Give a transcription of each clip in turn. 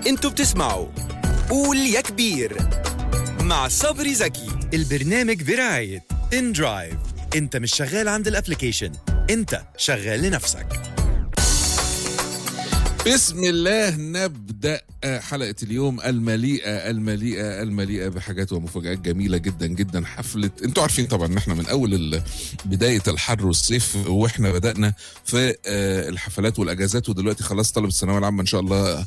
انتوا بتسمعوا قول يا كبير مع صبري زكي. البرنامج برعاية ان درايف. انت مش شغال عند الابليكيشن، انت شغال لنفسك. بسم الله نبدأ حلقة اليوم المليئة بحاجات ومفاجآت جميلة جدا جدا. حفلة، انتوا عارفين طبعا ان احنا من اول بداية الحر والصيف واحنا بدأنا في الحفلات والاجازات، ودلوقتي خلاص طلبة الثانوية العامة ان شاء الله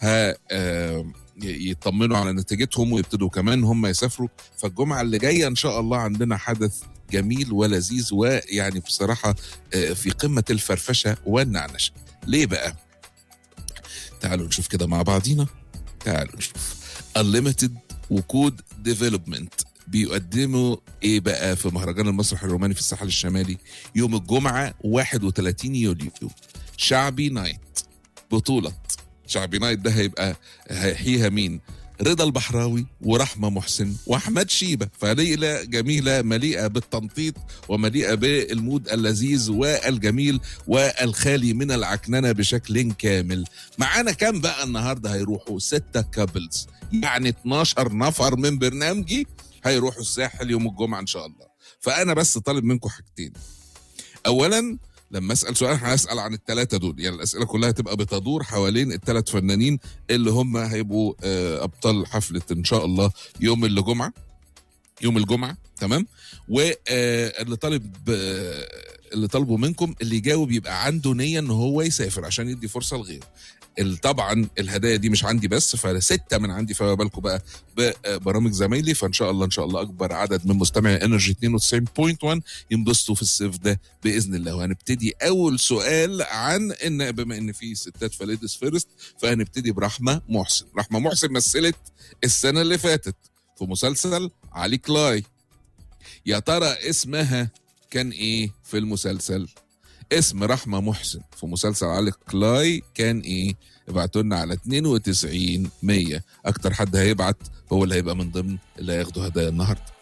يطمنوا على نتيجتهم ويبتدوا كمان هم يسافروا. فالجمعة اللي جاية ان شاء الله عندنا حدث جميل ولذيذ، ويعني بصراحة في قمة الفرفشة والنعنشة. ليه بقى؟ تعالوا نشوف كده مع بعضينا. تعالوا نشوف Unlimited وكود ديفلوبمنت بيقدموا ايه بقى في مهرجان المسرح الروماني في الساحل الشمالي يوم الجمعة 31 يوليو. شعبي نايت، بطولة شعبي نايت ده هيحييها مين؟ رضا البحراوي ورحمة محسن وأحمد شيبة. فليلة جميلة مليئة بالتنطيط ومليئة بالمود اللذيذ والجميل والخالي من العكننة بشكل كامل. معانا كام بقى النهاردة؟ هيروحوا 6 كابلز، يعني 12 نفر من برنامجي هيروحوا الساحل يوم الجمعة إن شاء الله. فأنا بس طالب منكم حاجتين. أولاً لما اسال سؤال هسال عن الثلاثه دول، يعني الاسئله كلها تبقى بتدور حوالين الثلاث فنانين اللي هم هيبقوا ابطال حفله ان شاء الله يوم الجمعه. تمام. واللي طالبه منكم اللي يجاوب يبقى عنده نيه ان هو يسافر عشان يدي فرصه لغيره. طبعا الهدايا دي مش عندي بس، ف6 من عندي، فما بالكم بقى ببرامج زمايلي. فان شاء الله اكبر عدد من مستمعي انرجي 92.1 ينبسطوا في الصيف ده باذن الله. وهنبتدي اول سؤال عن ان بما ان في ستات فليدس فيرست، فهنبتدي برحمه محسن. رحمه محسن مثلت السنه اللي فاتت في مسلسل علي كلاي. يا ترى اسمها كان ايه في المسلسل؟ اسم رحمة محسن في مسلسل علي كلاي كان ايه؟ ابعتوا لنا على 92 100. اكتر حد هيبعت هو اللي هيبقى من ضمن اللي هياخدوا هدايا النهارده.